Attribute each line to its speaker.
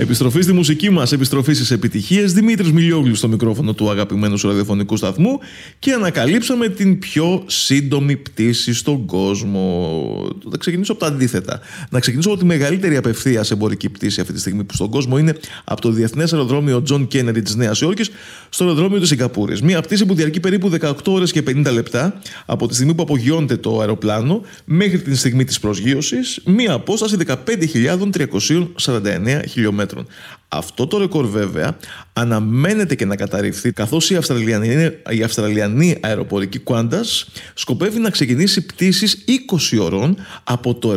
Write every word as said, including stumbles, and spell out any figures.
Speaker 1: Επιστροφή στη μουσική μας, επιστροφή στις επιτυχίες. Δημήτρης Μιλιόγλου στο μικρόφωνο του αγαπημένου σου ραδιοφωνικού σταθμού και ανακαλύψαμε την πιο σύντομη πτήση στον κόσμο. Θα ξεκινήσω από τα αντίθετα. Να ξεκινήσω από τη μεγαλύτερη απευθείας εμπορική πτήση αυτή τη στιγμή που στον κόσμο είναι από το Διεθνές Αεροδρόμιο John Kennedy της Νέας Υόρκης στο αεροδρόμιο της Σιγκαπούρης. Μια πτήση που διαρκεί περίπου δεκαοκτώ ώρες και πενήντα λεπτά από τη στιγμή που απογειώνεται το αεροπλάνο μέχρι την στιγμή της προσγείωσης, μια απόσταση δεκαπέντε χιλιάδες τριακόσια σαράντα εννέα χιλιόμετρων. Αυτό το ρεκόρ βέβαια αναμένεται και να καταρριφθεί, καθώς η Αυστραλιανή, η Αυστραλιανή αεροπορική Qantas σκοπεύει να ξεκινήσει πτήσεις είκοσι ωρών από το